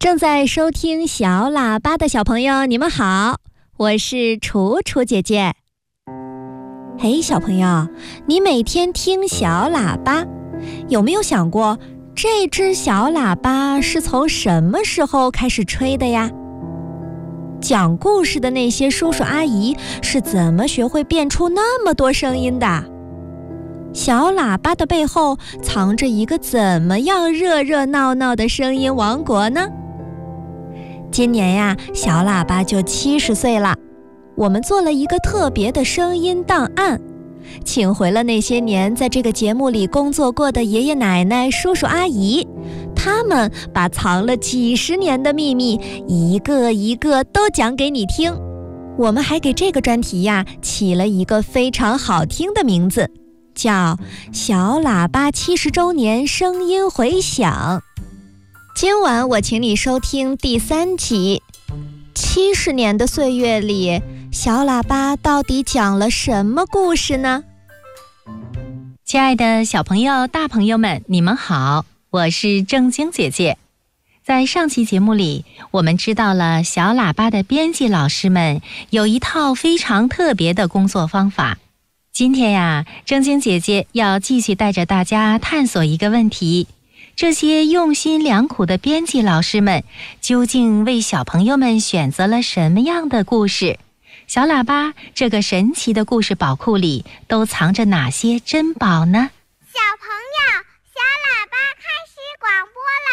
正在收听小喇叭的小朋友，你们好，我是楚楚姐姐。嘿，小朋友，你每天听小喇叭，有没有想过这只小喇叭是从什么时候开始吹的呀？讲故事的那些叔叔阿姨是怎么学会变出那么多声音的？小喇叭的背后藏着一个怎么样热热闹闹的声音王国呢？今年呀，小喇叭就70岁了。我们做了一个特别的声音档案，请回了那些年在这个节目里工作过的爷爷奶奶、叔叔阿姨，他们把藏了几十年的秘密一个一个都讲给你听。我们还给这个专题呀起了一个非常好听的名字，叫小喇叭70周年声音回响。今晚我请你收听第3集。70年的岁月里，小喇叭到底讲了什么故事呢？ 亲爱的小朋友、大朋友们，你们好，我是正晶姐姐。在上期节目里，我们知道了小喇叭的编辑老师们有一套非常特别的工作方法。今天呀，正晶姐姐要继续带着大家探索一个问题，这些用心良苦的编辑老师们究竟为小朋友们选择了什么样的故事？小喇叭这个神奇的故事宝库里都藏着哪些珍宝呢？ 小朋友，小喇叭开始广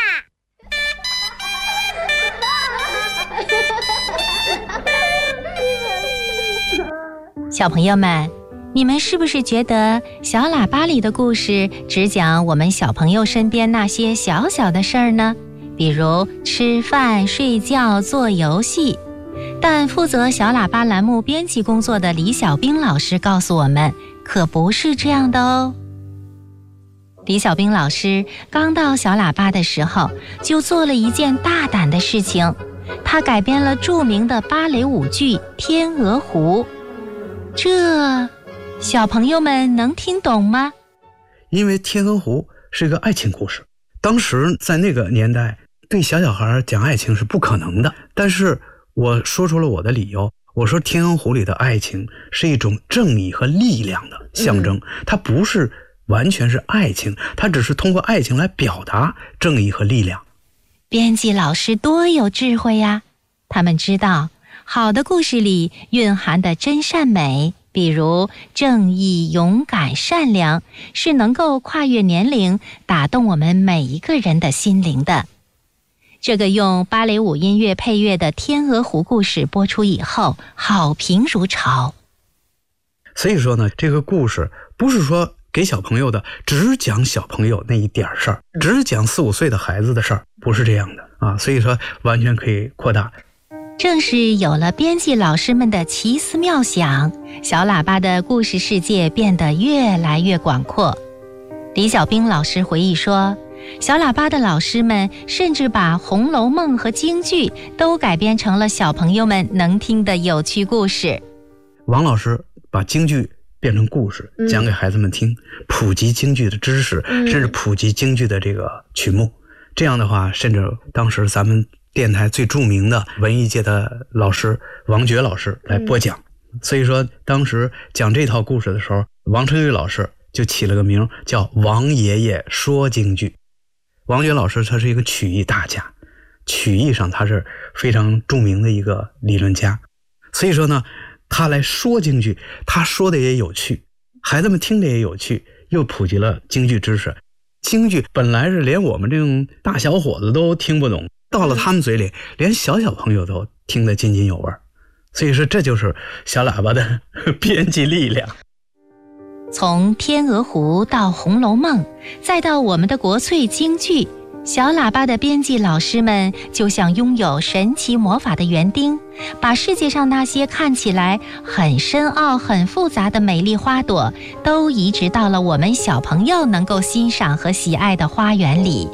播啦！小朋友们，你们是不是觉得小喇叭里的故事只讲我们小朋友身边那些小小的事儿呢？比如吃饭、睡觉、做游戏。但负责小喇叭栏目编辑工作的李小兵老师告诉我们，可不是这样的哦。李小兵老师刚到小喇叭的时候，就做了一件大胆的事情，他改编了著名的芭蕾舞剧《天鹅湖》。这小朋友们能听懂吗？ 因为《天鹅湖》是一个爱情故事，当时在那个年代，对小孩讲爱情是不可能的。但是我说出了我的理由，我说《天鹅湖》里的爱情是一种正义和力量的象征，它不是完全是爱情，它只是通过爱情来表达正义和力量。 编辑老师多有智慧呀！他们知道好的故事里蕴含的真善美，比如正义、勇敢、善良，是能够跨越年龄，打动我们每一个人的心灵的。这个用芭蕾舞音乐配乐的《天鹅湖》故事播出以后，好评如潮。 所以说呢，这个故事不是说给小朋友的，只讲小朋友那一点事儿，只讲4、5岁的孩子的事儿，不是这样的啊。所以说完全可以扩大。 正是有了编辑老师们的奇思妙想，小喇叭的故事世界变得越来越广阔。李小兵老师回忆说，小喇叭的老师们甚至把《红楼梦》和京剧都改编成了小朋友们能听的有趣故事。 王老师把京剧变成故事，讲给孩子们听，普及京剧的知识，甚至普及京剧的这个曲目。这样的话，甚至当时咱们电台最著名的文艺界的老师王觉老师来播讲。所以说当时讲这套故事的时候，王成玉老师就起了个名叫王爷爷说京剧。王觉老师他是一个曲艺大家，曲艺上他是非常著名的一个理论家，所以说呢，他来说京剧，他说的也有趣，孩子们听的也有趣，又普及了京剧知识。京剧本来是连我们这种大小伙子都听不懂，到了他们嘴里，连小朋友都听得津津有味。所以说这就是小喇叭的编辑力量。 从天鹅湖到红楼梦，再到我们的国粹京剧，小喇叭的编辑老师们就像拥有神奇魔法的园丁，把世界上那些看起来很深奥很复杂的美丽花朵都移植到了我们小朋友能够欣赏和喜爱的花园里。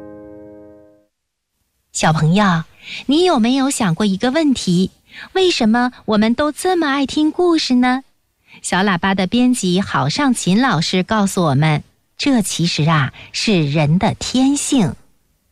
小朋友，你有没有想过一个问题，为什么我们都这么爱听故事呢？小喇叭的编辑郝尚勤老师告诉我们，这其实是人的天性。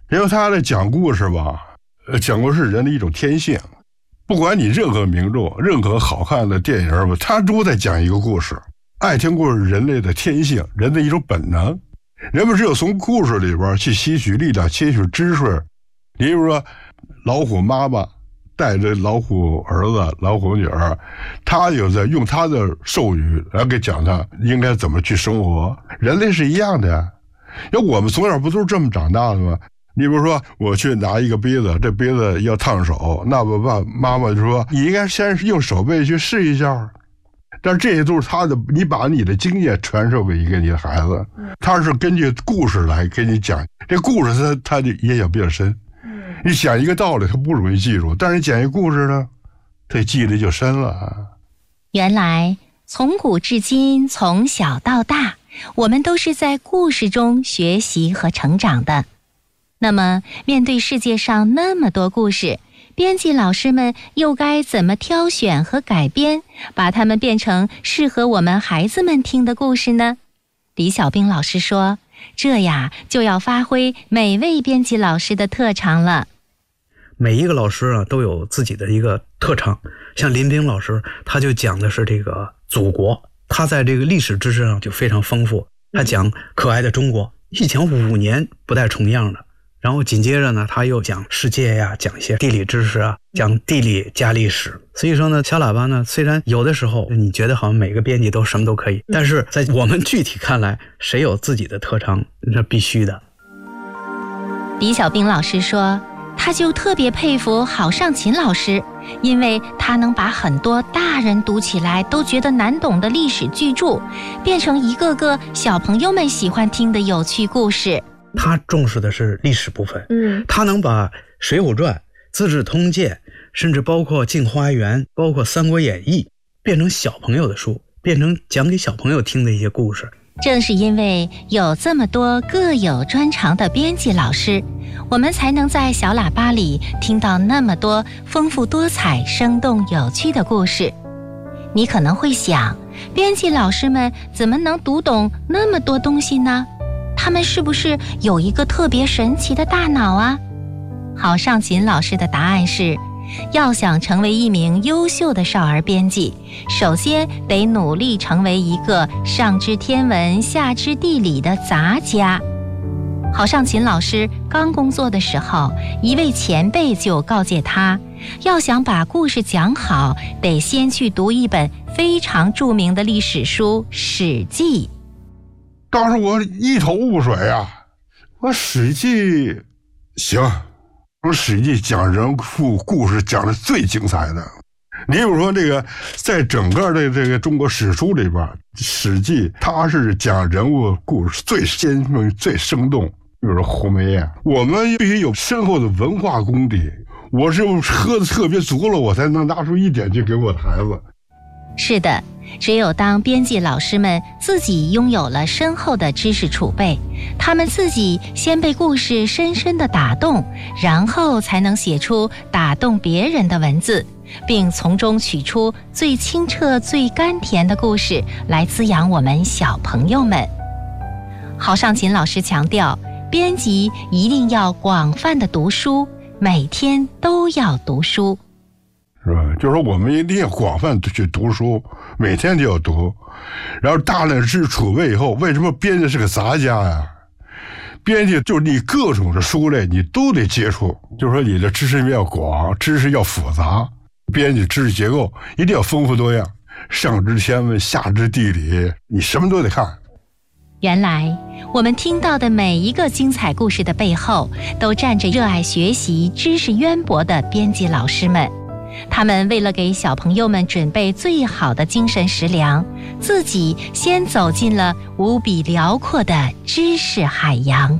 因为他的讲故事吧，讲故事是人的一种天性。不管你任何名著、任何好看的电影吧，他都在讲一个故事。爱听故事是人类的天性，人的一种本能。人们只有从故事里边去吸取力量、吸取知识。比如说，老虎妈妈带着老虎儿子、老虎女儿，他有在用他的授语来给讲他应该怎么去生活。人类是一样的呀，因为我们从小不都是这么长大的吗？你比如说，我去拿一个杯子，这杯子要烫手，那我爸妈妈就说你应该先用手背去试一下。但是这些都是他的，你把你的经验传授给你的孩子，他是根据故事来给你讲。这故事他的影响比较深。你讲一个道理，他不容易记住，但是讲一个故事呢，他记得就深了。 原来从古至今，从小到大，我们都是在故事中学习和成长的。那么，面对世界上那么多故事，编辑老师们又该怎么挑选和改编，把它们变成适合我们孩子们听的故事呢？李小兵老师说，这呀就要发挥每位编辑老师的特长了。 每一个老师啊都有自己的一个特长，像林兵老师，他就讲的是这个祖国，他在这个历史知识上就非常丰富。他讲可爱的中国，一讲5年不带重样的。然后紧接着呢，他又讲世界呀，讲一些地理知识啊，讲地理加历史。所以说呢，小喇叭呢，虽然有的时候你觉得好像每个编辑都什么都可以，但是在我们具体看来，谁有自己的特长，这必须的。 李小兵老师说，他就特别佩服郝尚勤老师，因为他能把很多大人读起来都觉得难懂的历史巨著，变成一个个小朋友们喜欢听的有趣故事。 他重视的是历史部分，他能把《水浒传》、《资治通鉴》，甚至包括《镜花缘》、包括《三国演义》，变成小朋友的书，变成讲给小朋友听的一些故事。 正是因为有这么多各有专长的编辑老师，我们才能在小喇叭里听到那么多丰富多彩、生动有趣的故事。你可能会想，编辑老师们怎么能读懂那么多东西呢？他们是不是有一个特别神奇的大脑啊？郝尚勤老师的答案是，要想成为一名优秀的少儿编辑，首先得努力成为一个上知天文下知地理的杂家。郝尚勤老师刚工作的时候，一位前辈就告诫他，要想把故事讲好，得先去读一本非常著名的历史书《史记》。 当时我一头雾水啊，我《史记》行，我《史记》讲人物故事讲的最精彩的。你比如说这个，在整个的这个中国史书里边，《史记》它是讲人物故事最鲜明、最生动。比如说鸿门宴，我们必须有深厚的文化功底，我是喝的特别足了，我才能拿出一点去给我的孩子。 是的，只有当编辑老师们自己拥有了深厚的知识储备，他们自己先被故事深深地打动，然后才能写出打动别人的文字，并从中取出最清澈、最甘甜的故事来滋养我们小朋友们。郝尚勤老师强调，编辑一定要广泛地读书，每天都要读书。 是吧？就是说我们一定要广泛去读书，每天就要读，然后大量知识储备以后，为什么编辑是个杂家呀？编辑就是你各种的书类你都得接触，就是说你的知识面要广，知识要复杂，编辑知识结构一定要丰富多样，上知天文下知地理，你什么都得看。 原来我们听到的每一个精彩故事的背后，都站着热爱学习、知识渊博的编辑老师们。他们为了给小朋友们准备最好的精神食粮，自己先走进了无比辽阔的知识海洋。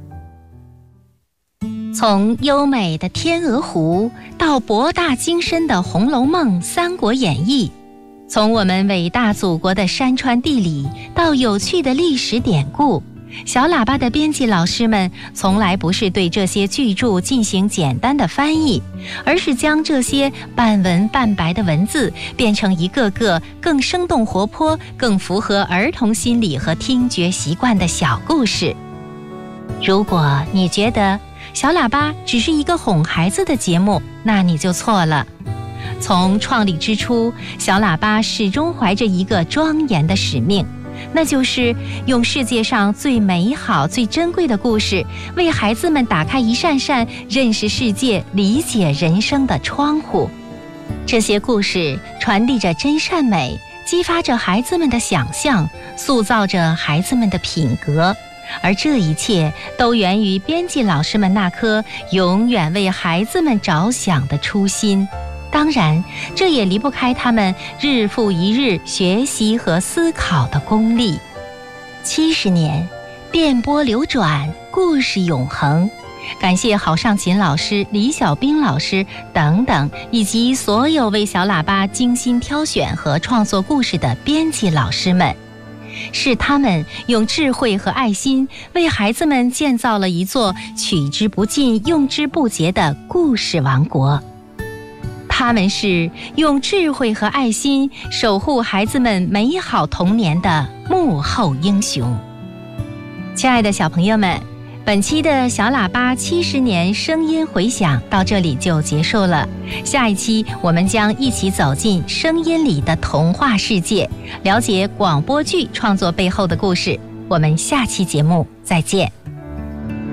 从优美的天鹅湖到博大精深的《红楼梦》《三国演义》，从我们伟大祖国的山川地理到有趣的历史典故，小喇叭的编辑老师们从来不是对这些巨著进行简单的翻译，而是将这些半文半白的文字变成一个个更生动活泼、更符合儿童心理和听觉习惯的小故事。如果你觉得小喇叭只是一个哄孩子的节目，那你就错了。从创立之初，小喇叭始终怀着一个庄严的使命，那就是用世界上最美好、最珍贵的故事，为孩子们打开一扇扇认识世界、理解人生的窗户。这些故事传递着真善美，激发着孩子们的想象，塑造着孩子们的品格，而这一切都源于编辑老师们那颗永远为孩子们着想的初心。当然，这也离不开他们日复一日学习和思考的功力。70年，电波流转，故事永恒。感谢郝尚勤老师、李小兵老师等等，以及所有为小喇叭精心挑选和创作故事的编辑老师们。是他们用智慧和爱心为孩子们建造了一座取之不尽、用之不竭的故事王国。他们是用智慧和爱心守护孩子们美好童年的幕后英雄。亲爱的小朋友们，本期的小喇叭70年声音回响到这里就结束了。下一期我们将一起走进声音里的童话世界，了解广播剧创作背后的故事。我们下期节目再见。